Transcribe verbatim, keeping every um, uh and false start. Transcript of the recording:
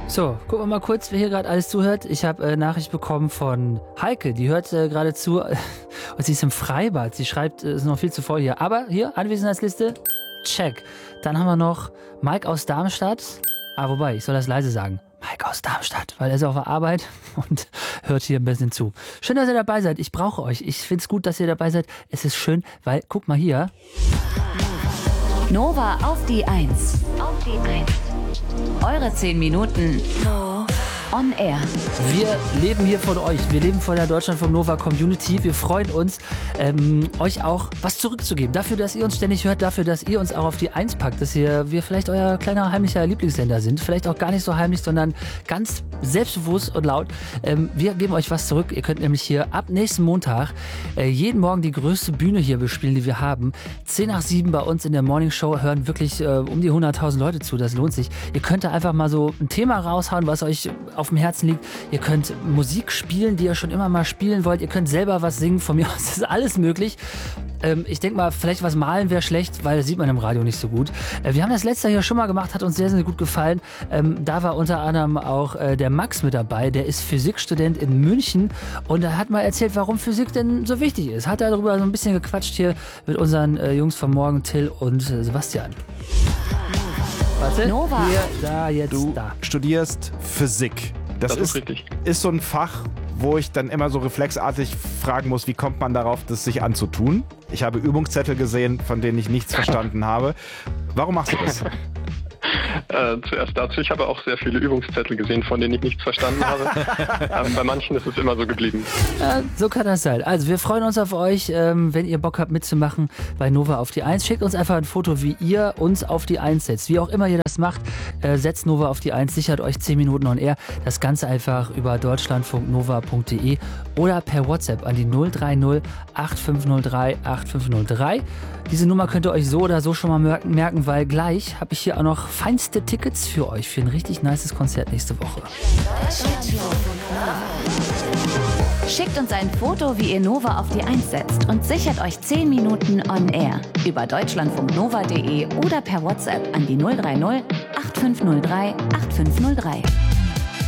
So, gucken wir mal kurz, wer hier gerade alles zuhört. Ich habe äh, Nachricht bekommen von Heike, die hört äh, gerade zu und sie ist im Freibad. Sie schreibt, es äh, ist noch viel zu voll hier. Aber hier, Anwesenheitsliste, check. Dann haben wir noch Mike aus Darmstadt. Ah, wobei, ich soll das leise sagen. Mike aus Darmstadt, weil er ist auf der Arbeit und hört hier ein bisschen zu. Schön, dass ihr dabei seid. Ich brauche euch. Ich finde es gut, dass ihr dabei seid. Es ist schön, weil, guck mal hier. Nova auf die Eins. Auf die Eins. Eure zehn Minuten on air. Wir leben hier von euch. Wir leben von der Deutschlandfunk Nova Community. Wir freuen uns, ähm, euch auch was zurückzugeben. Dafür, dass ihr uns ständig hört, dafür, dass ihr uns auch auf die Eins packt, dass ihr, wir vielleicht euer kleiner heimlicher Lieblingssender sind. Vielleicht auch gar nicht so heimlich, sondern ganz selbstbewusst und laut. Ähm, wir geben euch was zurück. Ihr könnt nämlich hier ab nächsten Montag äh, jeden Morgen die größte Bühne hier bespielen, die wir haben. zehn nach sieben bei uns in der Morning Show hören wirklich äh, um die hunderttausend Leute zu. Das lohnt sich. Ihr könnt da einfach mal so ein Thema raushauen, was euch auf dem Herzen liegt. Ihr könnt Musik spielen, die ihr schon immer mal spielen wollt. Ihr könnt selber was singen. Von mir aus ist alles möglich. Ähm, ich denke mal, vielleicht was malen wäre schlecht, weil das sieht man im Radio nicht so gut. Äh, wir haben das letzte Jahr schon mal gemacht, hat uns sehr, sehr gut gefallen. Ähm, da war unter anderem auch äh, der Max mit dabei. Der ist Physikstudent in München und er hat mal erzählt, warum Physik denn so wichtig ist. Hat er darüber so ein bisschen gequatscht hier mit unseren äh, Jungs von morgen, Till und äh, Sebastian. Warte, Nova. hier, da, jetzt, Du da. studierst Physik. Das, Das ist ist, richtig. ist so ein Fach, wo ich dann immer so reflexartig fragen muss, wie kommt man darauf, das sich anzutun? Ich habe Übungszettel gesehen, von denen ich nichts verstanden habe. Warum machst du das? Äh, zuerst dazu, ich habe auch sehr viele Übungszettel gesehen, von denen ich nichts verstanden habe. Aber bei manchen ist es immer so geblieben. Ja, so kann das sein. Also wir freuen uns auf euch, ähm, wenn ihr Bock habt mitzumachen bei Nova auf die Eins. Schickt uns einfach ein Foto, wie ihr uns auf die Eins setzt. Wie auch immer ihr das macht, äh, setzt Nova auf die Eins, sichert euch zehn Minuten on air. Das Ganze einfach über deutschlandfunknova punkt de oder per WhatsApp an die null drei null acht fünf null drei acht fünf null drei. Diese Nummer könnt ihr euch so oder so schon mal merken, weil gleich habe ich hier auch noch feinste Tickets für euch für ein richtig nices Konzert nächste Woche. Schickt uns ein Foto, wie ihr Nova auf die Eins setzt und sichert euch zehn Minuten on air über deutschlandfunknova punkt de oder per WhatsApp an die null drei null acht fünf null drei acht fünf null drei.